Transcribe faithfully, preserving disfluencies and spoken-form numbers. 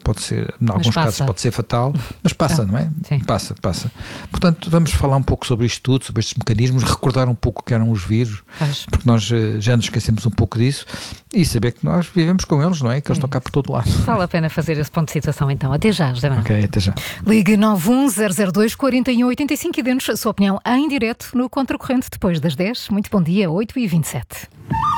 pode ser, em alguns casos pode ser fatal, mas passa, Então, não é? sim. Passa, passa. Portanto, vamos falar um pouco sobre isto tudo, sobre estes mecanismos, recordar um pouco o que eram os vírus, Pois. porque nós eh, já nos esquecemos um pouco disso, e saber que nós vivemos com eles, não é? Que eles estão cá por todo lado. Vale a pena fazer esse ponto de situação. Então, até já, José Manuel. Ok, até já. Ligue nove um zero zero dois, quatro um oito cinco e dê-nos a sua opinião em direto no Contracorrente depois das dez. Muito bom dia, oito e vinte e sete.